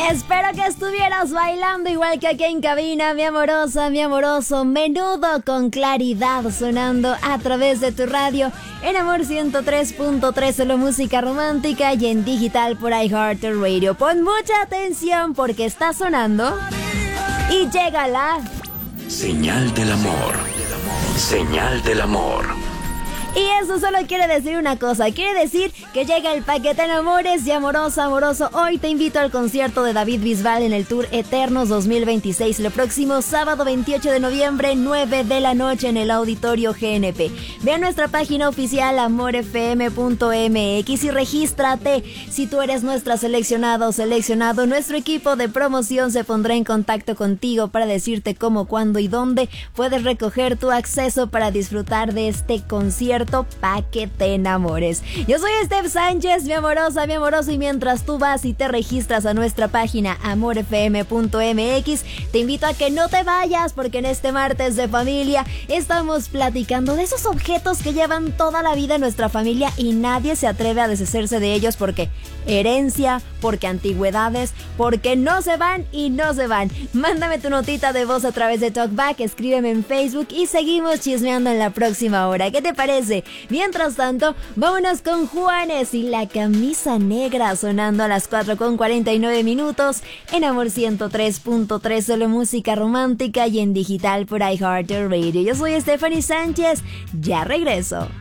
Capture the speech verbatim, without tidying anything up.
Espero que estuvieras bailando igual que aquí en cabina, mi amorosa, mi amoroso. Menudo con claridad sonando a través de tu radio en Amor ciento tres punto tres, solo música romántica, y en digital por iHeartRadio. Pon mucha atención porque está sonando y llega la señal del amor. Señal del amor. Y eso solo quiere decir una cosa, quiere decir que llega el paquete en Amores y Amoroso, Amoroso. Hoy te invito al concierto de David Bisbal en el Tour Eternos dos mil veintiséis, el próximo sábado veintiocho de noviembre, nueve de la noche en el Auditorio G N P. Ve a nuestra página oficial amor f m punto m x y regístrate. Si tú eres nuestra seleccionada o seleccionado, nuestro equipo de promoción se pondrá en contacto contigo para decirte cómo, cuándo y dónde puedes recoger tu acceso para disfrutar de este concierto pa' que te enamores. Yo soy Steph Sánchez, mi amorosa, mi amoroso, y mientras tú vas y te registras a nuestra página amor f m punto m x, te invito a que no te vayas, porque en este martes de familia estamos platicando de esos objetos que llevan toda la vida en nuestra familia y nadie se atreve a deshacerse de ellos porque herencia, porque antigüedades, porque no se van y no se van. Mándame tu notita de voz a través de TalkBack, escríbeme en Facebook y seguimos chismeando en la próxima hora. ¿Qué te parece? Mientras tanto, vámonos con Juanes y La Camisa Negra, sonando a las cuatro con cuarenta y nueve minutos en Amor ciento tres punto tres, solo música romántica, y en digital por iHeartRadio. Yo soy Stephanie Sánchez, ya regreso.